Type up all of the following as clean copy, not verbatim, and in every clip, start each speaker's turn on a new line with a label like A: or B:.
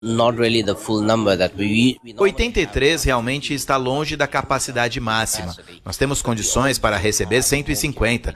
A: Not really the full number that we
B: 83 realmente está longe da capacidade máxima. Nós temos condições para receber 150,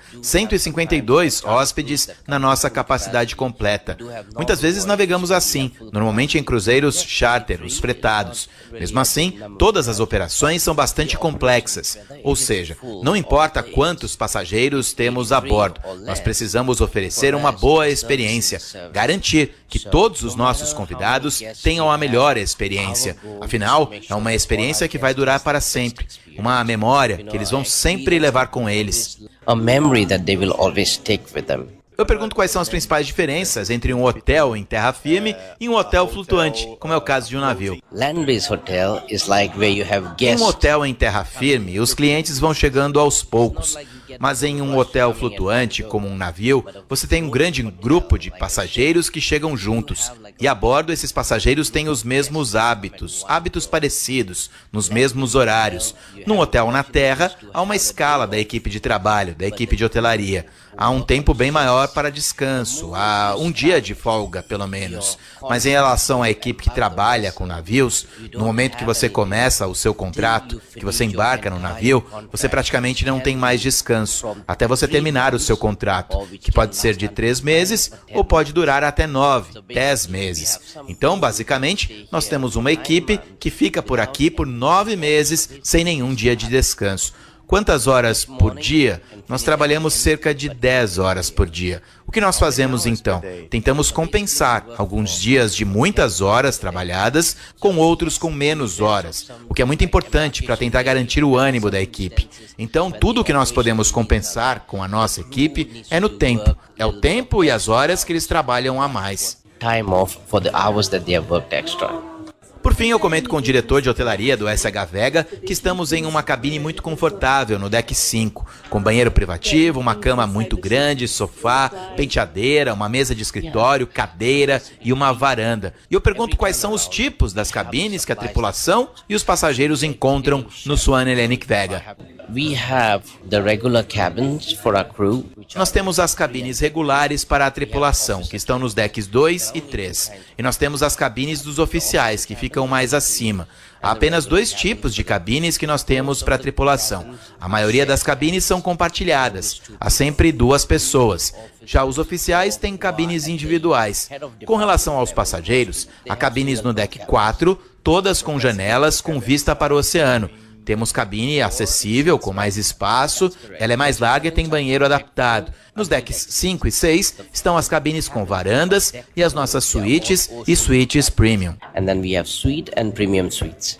B: 152 hóspedes na nossa capacidade completa. Muitas vezes navegamos assim, normalmente em cruzeiros charter, os fretados. Mesmo assim, todas as operações são bastante complexas. Ou seja, não importa quantos passageiros temos a bordo, nós precisamos oferecer uma boa experiência, garantir que todos os nossos convidados tenham a melhor experiência. Afinal, é uma experiência que vai durar para sempre, uma memória que eles vão sempre levar com eles.
A: a memory that they will always take with them.
B: Eu pergunto quais são as principais diferenças entre um hotel em terra firme e um hotel flutuante, como é o caso de um navio.
A: Land-based hotel is like where you have
B: Em
A: guests.
B: um hotel em terra firme, os clientes vão chegando aos poucos. Mas em um hotel flutuante, como um navio, você tem um grande grupo de passageiros que chegam juntos. E a bordo, esses passageiros têm os mesmos hábitos parecidos, nos mesmos horários. Num hotel na terra, há uma escala da equipe de trabalho, da equipe de hotelaria. Há um tempo bem maior para descanso, há um dia de folga, pelo menos. Mas em relação à equipe que trabalha com navios, no momento que você começa o seu contrato, que você embarca no navio, você praticamente não tem mais descanso, até você terminar o seu contrato, que pode ser de 3 meses ou pode durar até 9, 10 meses. Então, basicamente, nós temos uma equipe que fica por aqui por 9 meses sem nenhum dia de descanso. Quantas horas por dia? Nós trabalhamos cerca de 10 horas por dia. O que nós fazemos então? Tentamos compensar alguns dias de muitas horas trabalhadas com outros com menos horas, o que é muito importante para tentar garantir o ânimo da equipe. Então, tudo o que nós podemos compensar com a nossa equipe é no tempo. É o tempo e as horas que eles trabalham a mais.
A: Time off for the hours that they have worked extra.
B: Por fim, eu comento com o diretor de hotelaria do SH Vega que estamos em uma cabine muito confortável no deck 5, com banheiro privativo, uma cama muito grande, sofá, penteadeira, uma mesa de escritório, cadeira e uma varanda. E eu pergunto quais são os tipos das cabines que a tripulação e os passageiros encontram no Swan Hellenic Vega.
A: We have the regular cabins for our crew.
B: Nós temos as cabines regulares para a tripulação, que estão nos decks 2 e 3. E nós temos as cabines dos oficiais, que ficam mais acima. Há apenas 2 tipos de cabines que nós temos para a tripulação. A maioria das cabines são compartilhadas. Há sempre 2 pessoas. Já os oficiais têm cabines individuais. Com relação aos passageiros, há cabines no deck 4, todas com janelas com vista para o oceano. Temos cabine acessível, com mais espaço, ela é mais larga e tem banheiro adaptado. Nos decks 5 e 6 estão as cabines com varandas e as nossas suítes e suítes premium.
A: And then we have suite and premium suites.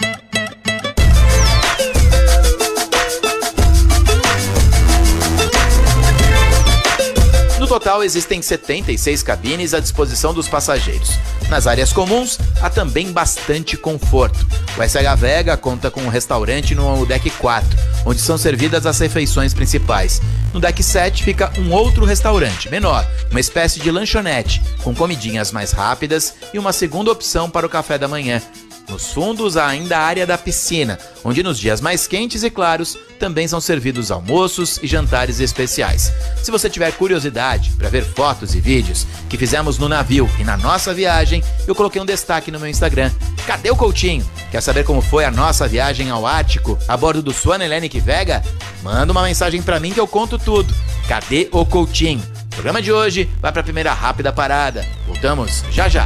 B: No total, existem 76 cabines à disposição dos passageiros. Nas áreas comuns, há também bastante conforto. O SH Vega conta com um restaurante no deck 4, onde são servidas as refeições principais. No deck 7 fica um outro restaurante, menor, uma espécie de lanchonete, com comidinhas mais rápidas e uma segunda opção para o café da manhã. Nos fundos há ainda a área da piscina, onde nos dias mais quentes e claros também são servidos almoços e jantares especiais. Se você tiver curiosidade para ver fotos e vídeos que fizemos no navio e na nossa viagem, eu coloquei um destaque no meu Instagram. Cadê o Coutinho? Quer saber como foi a nossa viagem ao Ártico a bordo do Swan Hellenic Vega? Manda uma mensagem para mim que eu conto tudo. Cadê o Coutinho? O programa de hoje vai para a primeira rápida parada. Voltamos já já.